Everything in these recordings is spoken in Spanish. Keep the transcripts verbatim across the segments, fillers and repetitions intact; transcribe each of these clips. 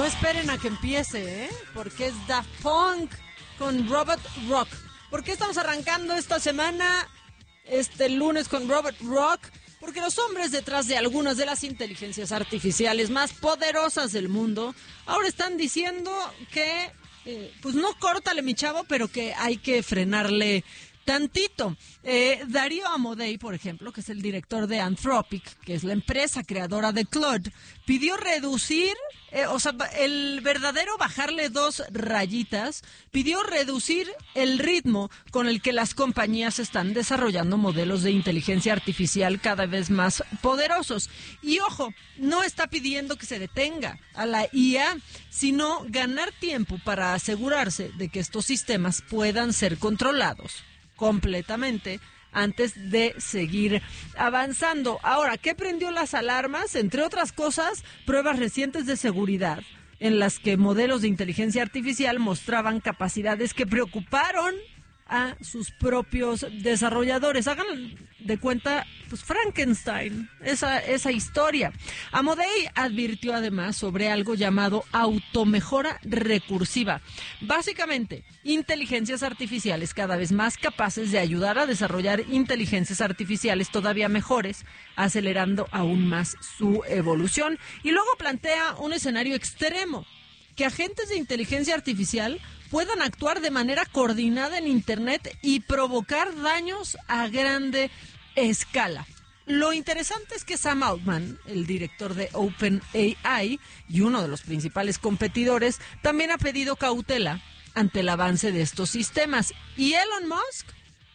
No esperen a que empiece, ¿eh? Porque es Daft Punk con Robot Rock. ¿Por qué estamos arrancando esta semana, este lunes, con Robot Rock? Porque los hombres detrás de algunas de las inteligencias artificiales más poderosas del mundo ahora están diciendo que, eh, pues no córtale mi chavo, pero que hay que frenarle tantito. Eh, Darío Amodei, por ejemplo, que es el director de Anthropic, que es la empresa creadora de Claude, pidió reducir, eh, o sea, el verdadero bajarle dos rayitas, pidió reducir el ritmo con el que las compañías están desarrollando modelos de inteligencia artificial cada vez más poderosos. Y ojo, no está pidiendo que se detenga a la I A, sino ganar tiempo para asegurarse de que estos sistemas puedan ser controlados completamente antes de seguir avanzando. Ahora, ¿qué prendió las alarmas? Entre otras cosas, pruebas recientes de seguridad en las que modelos de inteligencia artificial mostraban capacidades que preocuparon a sus propios desarrolladores. Hagan de cuenta, pues, Frankenstein, esa, esa historia. Amodei advirtió además sobre algo llamado automejora recursiva. Básicamente, inteligencias artificiales cada vez más capaces de ayudar a desarrollar inteligencias artificiales todavía mejores, acelerando aún más su evolución. Y luego plantea un escenario extremo, que agentes de inteligencia artificial puedan actuar de manera coordinada en Internet y provocar daños a grande escala. Lo interesante es que Sam Altman, el director de OpenAI y uno de los principales competidores, también ha pedido cautela ante el avance de estos sistemas. Y Elon Musk,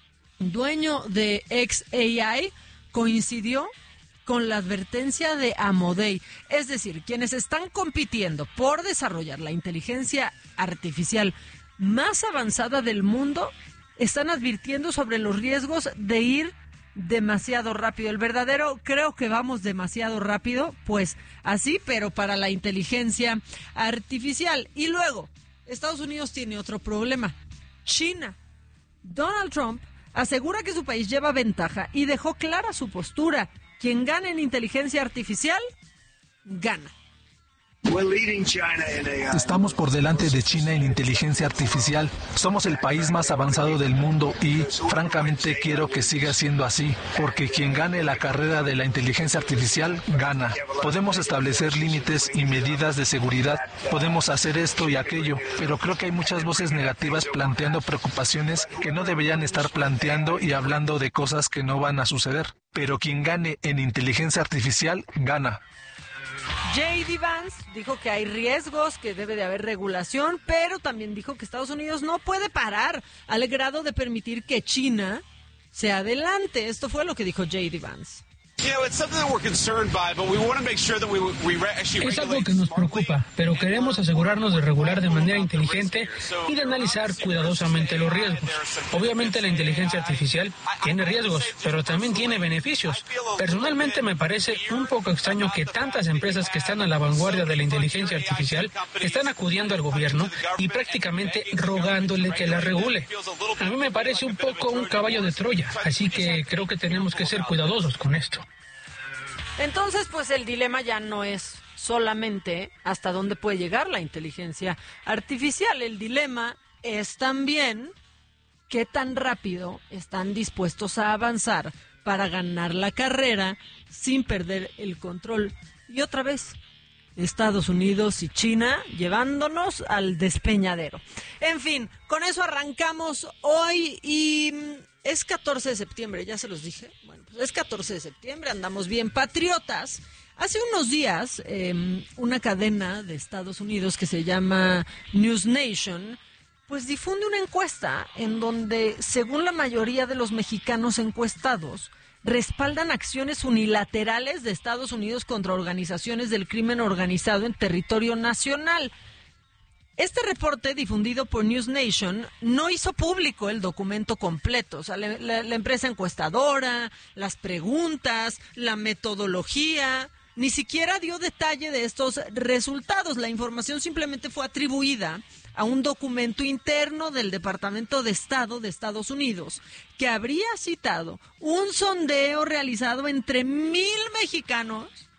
dueño de xAI, coincidió con la advertencia de Amodei. Es decir, quienes están compitiendo por desarrollar la inteligencia artificial más avanzada del mundo están advirtiendo sobre los riesgos de ir demasiado rápido. El verdadero, creo que vamos demasiado rápido, pues así, pero para la inteligencia artificial. Y luego, Estados Unidos tiene otro problema. China. Donald Trump asegura que su país lleva ventaja y dejó clara su postura. Quien gane en inteligencia artificial, gana. Estamos por delante de China en inteligencia artificial. Somos el país más avanzado del mundo y, francamente, quiero que siga siendo así, porque quien gane la carrera de la inteligencia artificial, gana. Podemos establecer límites y medidas de seguridad, podemos hacer esto y aquello, pero creo que hay muchas voces negativas planteando preocupaciones que no deberían estar planteando y hablando de cosas que no van a suceder. Pero quien gane en inteligencia artificial, gana. J D Vance dijo que hay riesgos, que debe de haber regulación, pero también dijo que Estados Unidos no puede parar al grado de permitir que China se adelante. Esto fue lo que dijo J D Vance. Es algo que nos preocupa, pero queremos asegurarnos de regular de manera inteligente y de analizar cuidadosamente los riesgos. Obviamente la inteligencia artificial tiene riesgos, pero también tiene beneficios. Personalmente me parece un poco extraño que tantas empresas que están a la vanguardia de la inteligencia artificial están acudiendo al gobierno y prácticamente rogándole que la regule. A mí me parece un poco un caballo de Troya, así que creo que tenemos que ser cuidadosos con esto. Entonces, pues el dilema ya no es solamente hasta dónde puede llegar la inteligencia artificial. El dilema es también qué tan rápido están dispuestos a avanzar para ganar la carrera sin perder el control. Y otra vez, Estados Unidos y China llevándonos al despeñadero. En fin, con eso arrancamos hoy y es catorce de septiembre, ya se los dije. Bueno, pues es catorce de septiembre, andamos bien patriotas. Hace unos días, eh, una cadena de Estados Unidos que se llama News Nation, pues difunde una encuesta en donde, según la mayoría de los mexicanos encuestados, respaldan acciones unilaterales de Estados Unidos contra organizaciones del crimen organizado en territorio nacional. Este reporte, difundido por News Nation, no hizo público el documento completo. O sea, la, la, la empresa encuestadora, las preguntas, la metodología, ni siquiera dio detalle de estos resultados. La información simplemente fue atribuida a un documento interno del Departamento de Estado de Estados Unidos, que habría citado un sondeo realizado entre mil mexicanos